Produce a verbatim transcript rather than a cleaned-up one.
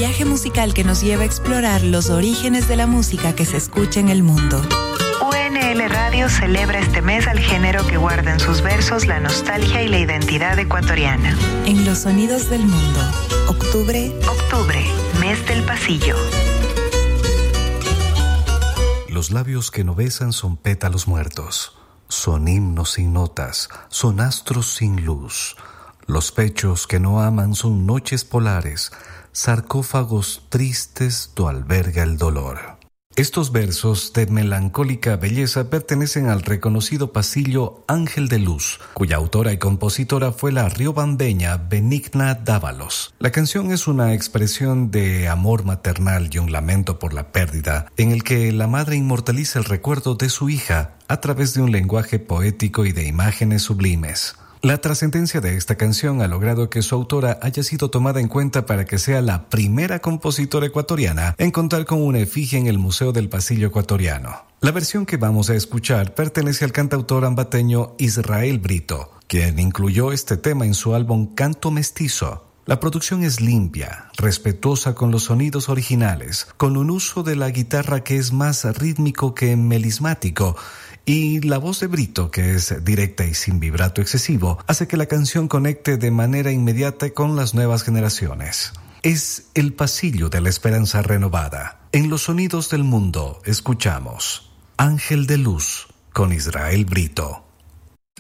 viaje musical que nos lleva a explorar los orígenes de la música que se escucha en el mundo. U N L Radio celebra este mes al género que guarda en sus versos la nostalgia y la identidad ecuatoriana. En los sonidos del mundo. Octubre, octubre, mes del pasillo. Los labios que no besan son pétalos muertos, son himnos sin notas, son astros sin luz. Los pechos que no aman son noches polares, sarcófagos tristes do alberga el dolor. Estos versos de melancólica belleza pertenecen al reconocido pasillo Ángel de Luz, cuya autora y compositora fue la riobambeña Benigna Dávalos. La canción es una expresión de amor maternal y un lamento por la pérdida, en el que la madre inmortaliza el recuerdo de su hija a través de un lenguaje poético y de imágenes sublimes. La trascendencia de esta canción ha logrado que su autora haya sido tomada en cuenta para que sea la primera compositora ecuatoriana en contar con una efigie en el Museo del Pasillo Ecuatoriano. La versión que vamos a escuchar pertenece al cantautor ambateño Israel Brito, quien incluyó este tema en su álbum Canto Mestizo. La producción es limpia, respetuosa con los sonidos originales, con un uso de la guitarra que es más rítmico que melismático, y la voz de Brito, que es directa y sin vibrato excesivo, hace que la canción conecte de manera inmediata con las nuevas generaciones. Es el pasillo de la esperanza renovada. En los sonidos del mundo escuchamos Ángel de Luz con Israel Brito.